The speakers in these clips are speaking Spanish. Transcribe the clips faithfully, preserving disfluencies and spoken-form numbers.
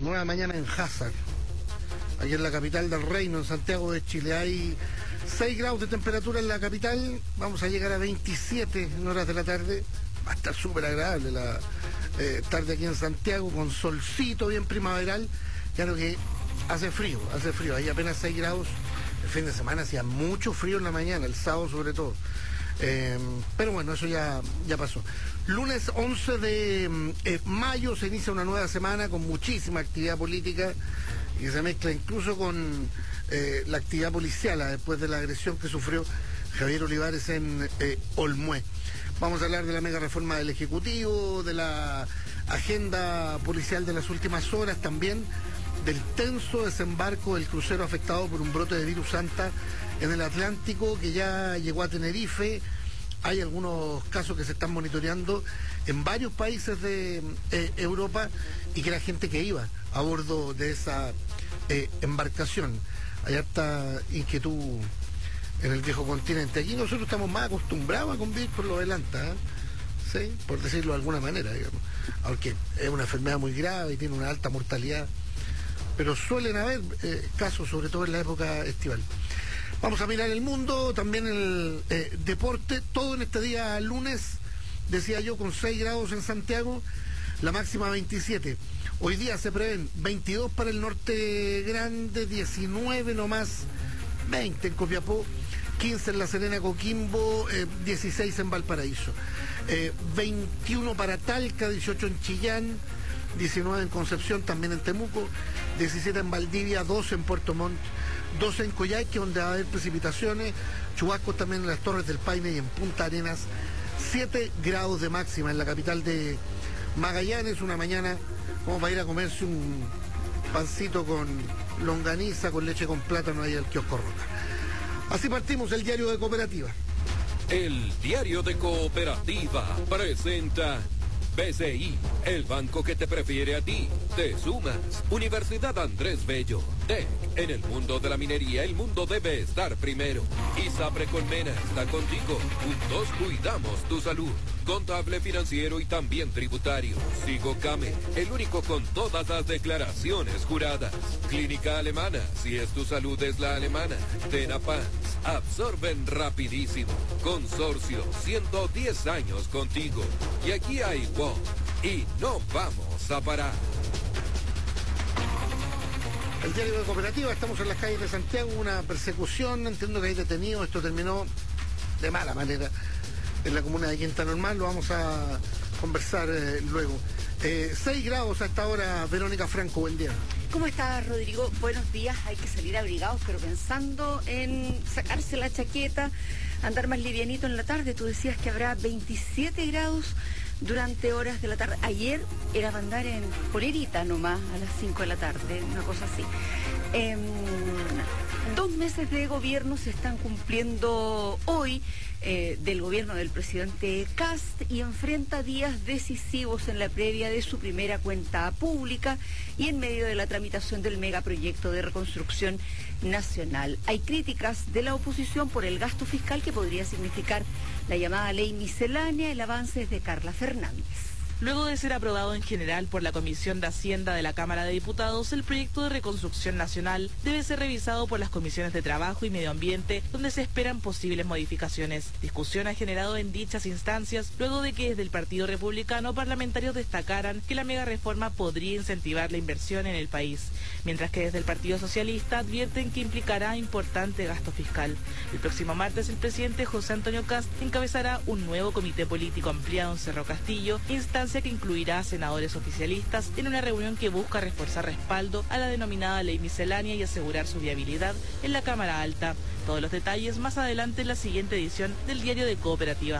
nueva mañana en Hazard, aquí en la capital del reino, en Santiago de Chile. Hay seis grados de temperatura en la capital, vamos a llegar a veintisiete en horas de la tarde. Va a estar súper agradable la eh, tarde aquí en Santiago, con solcito bien primaveral. Claro que hace frío, hace frío, hay apenas seis grados. El fin de semana hacía mucho frío en la mañana, el sábado sobre todo. Eh, pero bueno, eso ya, ya pasó. Lunes once de eh, mayo se inicia una nueva semana con muchísima actividad política y se mezcla incluso con eh, la actividad policial después de la agresión que sufrió Javier Olivares en eh, Olmué. Vamos a hablar de la mega reforma del Ejecutivo, de la agenda policial de las últimas horas, también del tenso desembarco del crucero afectado por un brote de virus Santa en el Atlántico, que ya llegó a Tenerife. Hay algunos casos que se están monitoreando en varios países de eh, Europa, y que la gente que iba a bordo de esa eh, embarcación. Hay harta inquietud en el viejo continente. Aquí nosotros estamos más acostumbrados a convivir con los Atlanta, ¿eh? ¿Sí? Por decirlo de alguna manera, digamos. Aunque es una enfermedad muy grave y tiene una alta mortalidad, pero suelen haber eh, casos, sobre todo en la época estival. Vamos a mirar el mundo, también el eh, deporte, todo en este día lunes, decía yo, con seis grados en Santiago, la máxima veintisiete. Hoy día se prevén veintidós para el norte grande, diecinueve nomás, veinte en Copiapó, quince en La Serena, Coquimbo, eh, dieciséis en Valparaíso, eh, veintiuno para Talca, dieciocho en Chillán, diecinueve en Concepción, también en Temuco, diecisiete en Valdivia, doce en Puerto Montt, doce en Coyhaique, donde va a haber precipitaciones, chubascos también en las Torres del Paine y en Punta Arenas, siete grados de máxima en la capital de Magallanes. Una mañana como para ir a comerse un pancito con longaniza, con leche con plátano ahí al kiosco Roca. Así partimos el diario de Cooperativa. El diario de Cooperativa presenta B C I, el banco que te prefiere a ti. Te sumas. Universidad Andrés Bello. T E C. En el mundo de la minería, el mundo debe estar primero. ISAPRE Colmena está contigo. Juntos cuidamos tu salud. Contable, financiero y también tributario. Sigo Came, el único con todas las declaraciones juradas. Clínica Alemana, si es tu salud es la alemana. Tenapans, absorben rapidísimo. Consorcio, ciento diez años contigo. Y aquí hay W O M, y no vamos a parar. El diario de Cooperativa, estamos en las calles de Santiago, una persecución, entiendo que hay detenidos, esto terminó de mala manera en la comuna de Quinta Normal, lo vamos a conversar eh, luego. Eh, seis grados a esta hora, Verónica Franco, buen día. ¿Cómo estás, Rodrigo? Buenos días, hay que salir abrigados, pero pensando en sacarse la chaqueta, andar más livianito en la tarde. Tú decías que habrá veintisiete grados durante horas de la tarde. Ayer era para andar en polerita nomás a las cinco de la tarde, una cosa así. Eh, dos meses de gobierno se están cumpliendo hoy eh, del gobierno del presidente Kast, y enfrenta días decisivos en la previa de su primera cuenta pública y en medio de la tramitación del megaproyecto de reconstrucción nacional. Hay críticas de la oposición por el gasto fiscal que podría significar la llamada ley miscelánea. El avance es de Carla Fernández. Luego de ser aprobado en general por la Comisión de Hacienda de la Cámara de Diputados, el proyecto de reconstrucción nacional debe ser revisado por las comisiones de Trabajo y Medio Ambiente, donde se esperan posibles modificaciones. Discusión ha generado en dichas instancias, luego de que desde el Partido Republicano parlamentarios destacaran que la mega reforma podría incentivar la inversión en el país, mientras que desde el Partido Socialista advierten que implicará importante gasto fiscal. El próximo martes el presidente José Antonio Kast encabezará un nuevo comité político ampliado en Cerro Castillo, instancia que incluirá a senadores oficialistas en una reunión que busca reforzar respaldo a la denominada ley miscelánea y asegurar su viabilidad en la Cámara Alta. Todos los detalles más adelante en la siguiente edición del diario de Cooperativa.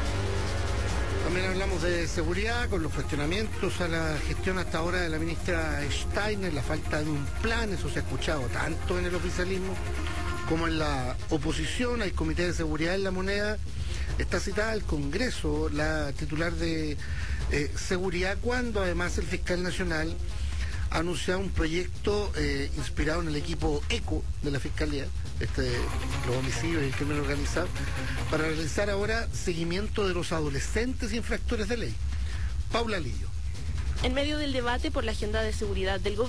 También hablamos de seguridad, con los cuestionamientos a la gestión hasta ahora de la ministra Steiner, la falta de un plan. Eso se ha escuchado tanto en el oficialismo como en la oposición. Hay comité de seguridad en La Moneda. Está citada al Congreso la titular de eh, seguridad, cuando además el fiscal nacional ha anunciado un proyecto eh, inspirado en el equipo ECO de la Fiscalía, este, los homicidios y el crimen organizado, para realizar ahora seguimiento de los adolescentes infractores de ley. Paula Lillo. En medio del debate por la agenda de seguridad del gobierno,